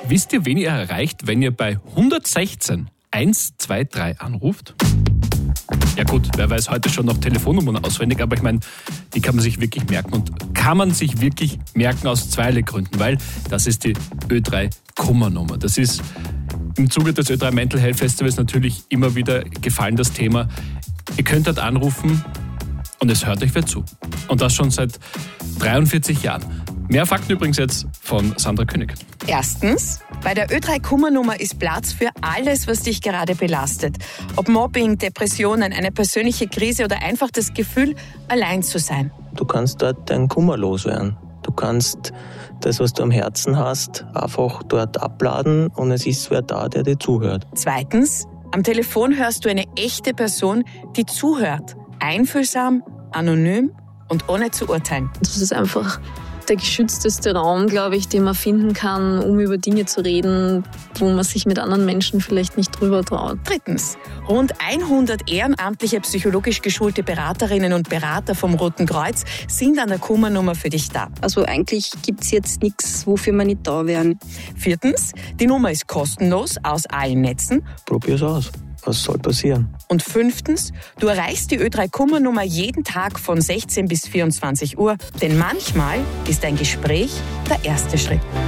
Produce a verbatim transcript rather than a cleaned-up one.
Wisst ihr, wen ihr erreicht, wenn ihr bei hundertsechzehn hundertdreißig anruft? Ja gut, wer weiß heute schon noch Telefonnummern auswendig, aber ich meine, die kann man sich wirklich merken. Und kann man sich wirklich merken aus zweierlei Gründen, weil das ist die Ö drei Kummernummer. Das ist im Zuge des Ö drei Mental Health Festivals natürlich immer wieder gefallen, das Thema. Ihr könnt dort anrufen und es hört euch wer zu. Und das schon seit dreiundvierzig Jahren. Mehr Fakten übrigens jetzt von Sandra König. Erstens, bei der Ö drei Kummernummer ist Platz für alles, was dich gerade belastet. Ob Mobbing, Depressionen, eine persönliche Krise oder einfach das Gefühl, allein zu sein. Du kannst dort deinen Kummer loswerden. Du kannst das, was du am Herzen hast, einfach dort abladen und es ist wer da, der dir zuhört. Zweitens, am Telefon hörst du eine echte Person, die zuhört. Einfühlsam, anonym und ohne zu urteilen. Das ist einfach der geschützteste Raum, glaube ich, den man finden kann, um über Dinge zu reden, wo man sich mit anderen Menschen vielleicht nicht drüber traut. Drittens, rund hundert ehrenamtliche psychologisch geschulte Beraterinnen und Berater vom Roten Kreuz sind an der Kummernummer für dich da. Also eigentlich gibt es jetzt nichts, wofür wir nicht da wären. Viertens, die Nummer ist kostenlos aus allen Netzen. Probier's aus. Was soll passieren? Und fünftens, du erreichst die Ö drei Kummernummer jeden Tag von sechzehn bis vierundzwanzig Uhr, denn manchmal ist ein Gespräch der erste Schritt.